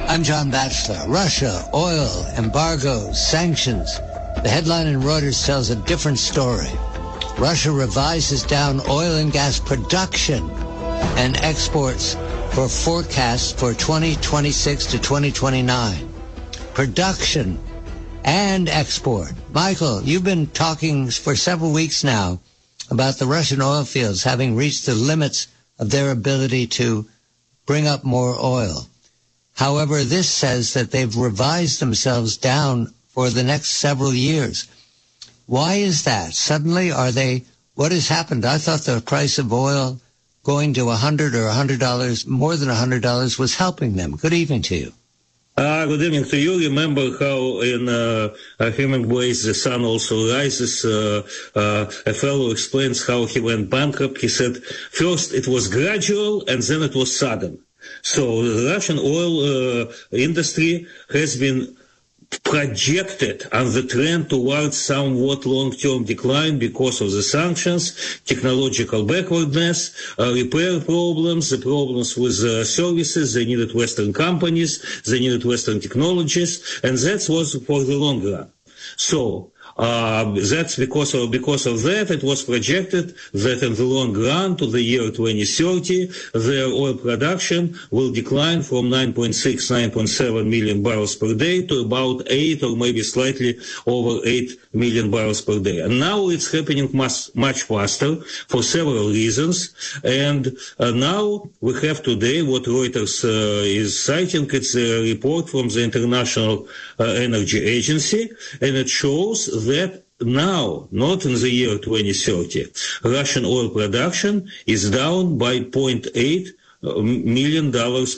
I'm John Batchelor. Russia, oil, embargoes, sanctions. The headline in Reuters tells a different story. Russia revises down oil and gas production and exports for forecasts for 2026 to 2029. Production and export. Michael, you've been talking for several weeks now about the Russian oil fields having reached the limits of their ability to bring up more oil. However, this says that they've revised themselves down for the next several years. Why is that? Suddenly, what has happened? I thought the price of oil going to $100 or $100, more than $100 was helping them. Good evening to you. Good evening to you. Remember how in Hemingway's The Sun Also Rises, a fellow explains how he went bankrupt. He said, first it was gradual and then it was sudden. So the Russian oil industry has been projected on the trend towards somewhat long-term decline because of the sanctions, technological backwardness, repair problems, the problems with services. They needed Western companies, they needed Western technologies, and that was for the long run. So that's because of that, it was projected that in the long run, to the year 2030, their oil production will decline from 9.7 million barrels per day to about 8 or maybe slightly over 8 million barrels per day. And now it's happening much faster for several reasons. And now we have today what Reuters is citing. It's a report from the International Energy Agency, and it shows that now, not in the year 2030, Russian oil production is down by 0.8 million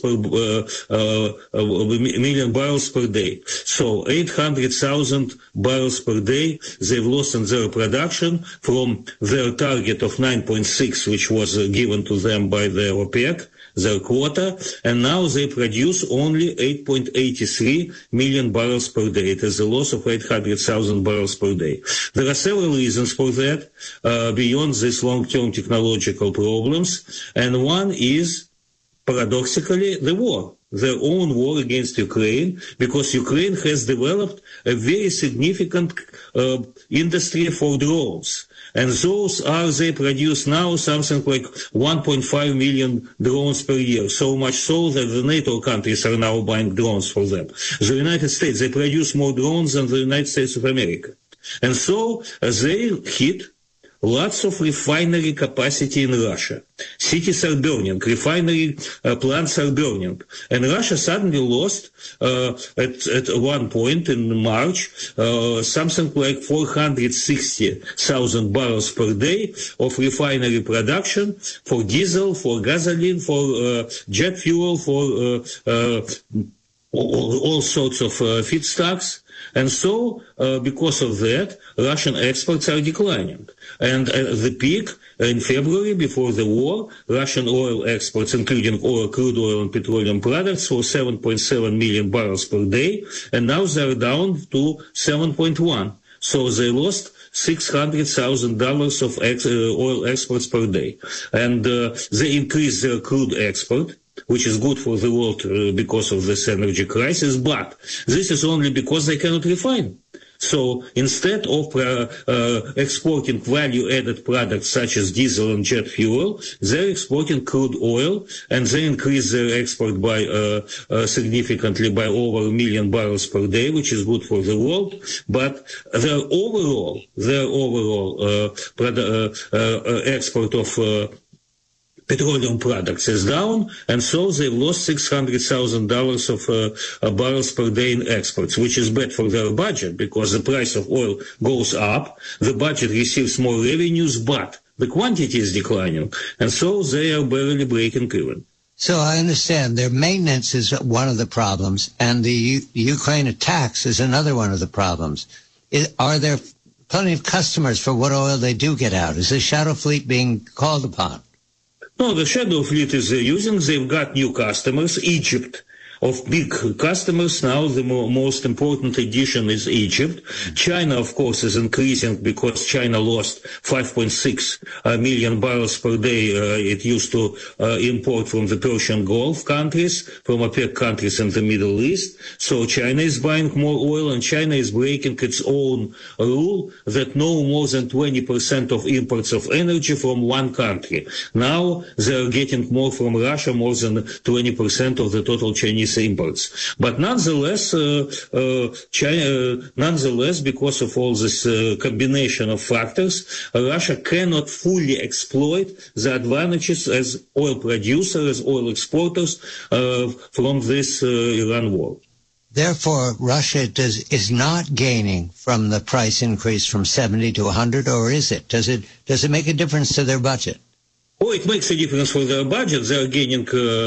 barrels per day. So 800,000 barrels per day they've lost in their production from their target of 9.6, which was given to them by the OPEC, their quota, and now they produce only 8.83 million barrels per day. It is a loss of 800,000 barrels per day. There are several reasons for that, beyond these long-term technological problems, and one is, paradoxically, the war. Their own war against Ukraine, because Ukraine has developed a very significant industry for drones. And they produce now something like 1.5 million drones per year, so much so that the NATO countries are now buying drones for them. The United States, they produce more drones than the United States of America. And so they hit lots of refinery capacity in Russia. Cities are burning, refinery plants are burning. And Russia suddenly lost, at one point in March, something like 460,000 barrels per day of refinery production for diesel, for gasoline, for jet fuel, for all sorts of feedstocks. And so, because of that, Russian exports are declining. And at the peak, in February, before the war, Russian oil exports, including crude oil and petroleum products, were 7.7 million barrels per day, and now they're down to 7.1. So they lost $600,000 of oil exports per day. And they increased their crude export, which is good for the world because of this energy crisis, but this is only because they cannot refine. So instead of exporting value-added products such as diesel and jet fuel, they're exporting crude oil, and they increase their export by significantly by over 1 million barrels per day, which is good for the world. But their overall export of petroleum products is down, and so they've lost $600,000 of barrels per day in exports, which is bad for their budget because the price of oil goes up, the budget receives more revenues, but the quantity is declining, and so they are barely breaking even. So I understand their maintenance is one of the problems, and the Ukraine attacks is another one of the problems. Are there plenty of customers for what oil they do get out? Is the shadow fleet being called upon? No, the shadow fleet is using. They've got new customers. Egypt of big customers. Now the most important addition is Egypt. China, of course, is increasing because China lost 5.6 million barrels per day it used to import from the Persian Gulf countries, from OPEC countries in the Middle East. So China is buying more oil, and China is breaking its own rule that no more than 20% of imports of energy from one country. Now they are getting more from Russia, more than 20% of the total Chinese imports. But nonetheless, because of all this combination of factors, Russia cannot fully exploit the advantages as oil producer, as oil exporters from this Iran war. Therefore, Russia is not gaining from the price increase from 70 to 100, or is it? Does it make a difference to their budget? Oh, it makes a difference for their budget. They are gaining,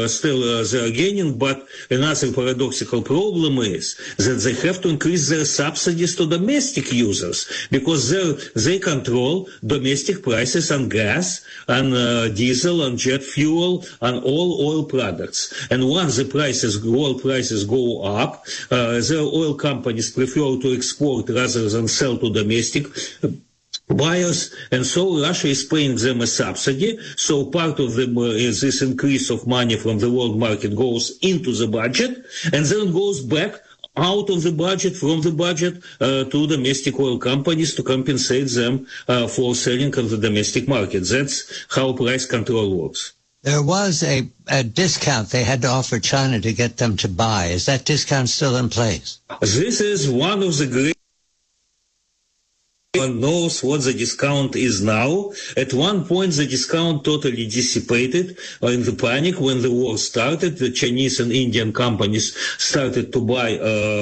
but another paradoxical problem is that they have to increase their subsidies to domestic users because they control domestic prices on gas, on diesel, on jet fuel, on all oil products. And once the oil prices go up, their oil companies prefer to export rather than sell to domestic buyers, and so Russia is paying them a subsidy. So part of this increase of money from the world market goes into the budget and then goes back out of the budget, from the budget, to domestic oil companies to compensate them for selling on the domestic market. That's how price control works. There was a discount they had to offer China to get them to buy. Is that discount still in place? This is one of the great one knows what the discount is now. At one point, the discount totally dissipated in the panic when the war started. The Chinese and Indian companies started to buy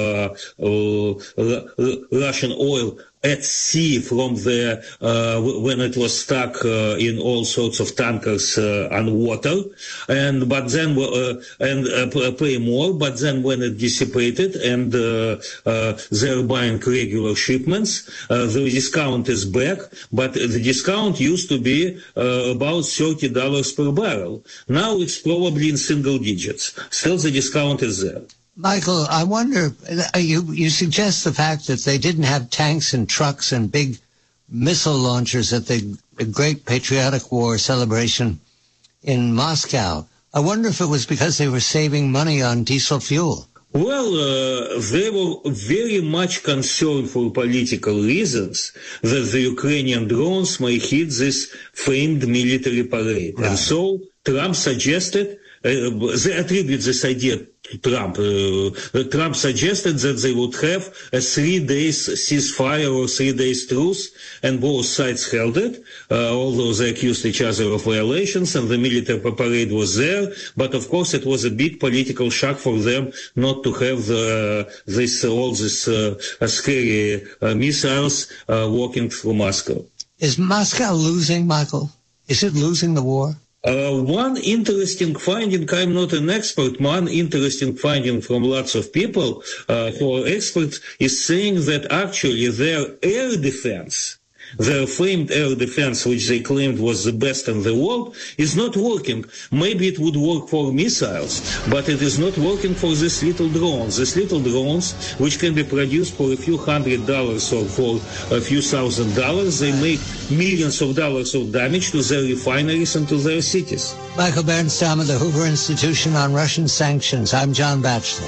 Russian oil at sea from when it was stuck in all sorts of tankers on water, but then pay more. But then when it dissipated and they're buying regular shipments, the discount is back. But the discount used to be about $30 per barrel. Now it's probably in single digits. Still, the discount is there. Michael, I wonder, you suggest the fact that they didn't have tanks and trucks and big missile launchers at the Great Patriotic War celebration in Moscow. I wonder if it was because they were saving money on diesel fuel. Well, they were very much concerned for political reasons that the Ukrainian drones may hit this famed military parade. Right. And so Trump suggested, they attribute this idea to Trump. Trump suggested that they would have a 3 days ceasefire or 3 days truce, and both sides held it, although they accused each other of violations, and the military parade was there. But of course, it was a big political shock for them not to have all these scary missiles walking through Moscow. Is Moscow losing, Michael? Is it losing the war? One interesting finding, I'm not an expert, one interesting finding from lots of people who are experts is saying that actually their air defense, their famed air defense, which they claimed was the best in the world, is not working. Maybe it would work for missiles, but it is not working for these little drones. These little drones, which can be produced for a few $100s or for a few $1,000s, they make millions of dollars of damage to their refineries and to their cities. Michael Bernstam of the Hoover Institution on Russian Sanctions. I'm John Batchelor.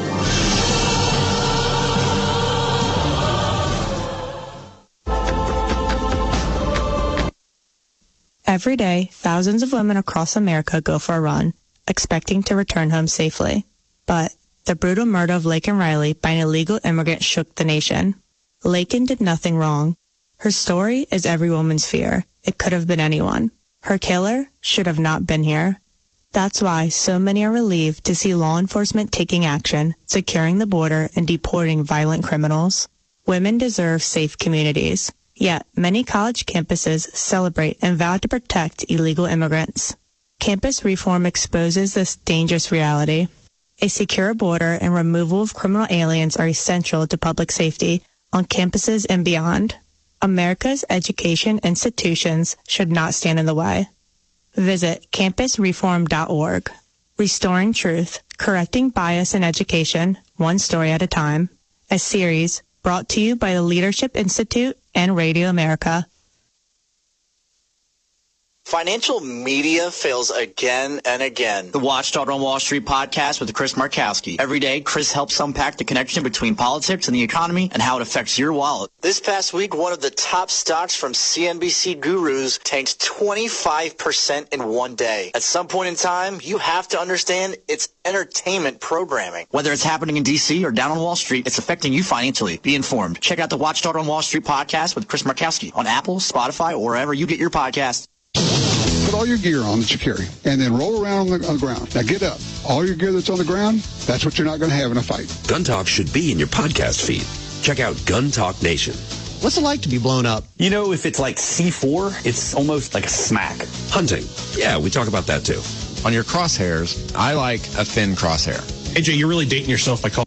Every day, thousands of women across America go for a run, expecting to return home safely. But the brutal murder of Laken Riley by an illegal immigrant shook the nation. Laken did nothing wrong. Her story is every woman's fear. It could have been anyone. Her killer should have not been here. That's why so many are relieved to see law enforcement taking action, securing the border, and deporting violent criminals. Women deserve safe communities. Yet, many college campuses celebrate and vow to protect illegal immigrants. Campus reform exposes this dangerous reality. A secure border and removal of criminal aliens are essential to public safety on campuses and beyond. America's education institutions should not stand in the way. Visit campusreform.org. Restoring Truth, Correcting Bias in Education, One Story at a Time, a series brought to you by the Leadership Institute and Radio America. Financial media fails again and again. The Watchdog on Wall Street podcast with Chris Markowski. Every day, Chris helps unpack the connection between politics and the economy and how it affects your wallet. This past week, one of the top stocks from CNBC gurus tanked 25% in one day. At some point in time, you have to understand it's entertainment programming. Whether it's happening in D.C. or down on Wall Street, it's affecting you financially. Be informed. Check out the Watchdog on Wall Street podcast with Chris Markowski on Apple, Spotify, or wherever you get your podcasts. Put all your gear on that you carry, and then roll around on the ground. Now get up. All your gear that's on the ground, that's what you're not going to have in a fight. Gun Talk should be in your podcast feed. Check out Gun Talk Nation. What's it like to be blown up? You know, if it's like C4, it's almost like a smack. Hunting. Yeah, we talk about that too. On your crosshairs, I like a thin crosshair. AJ, you're really dating yourself by calling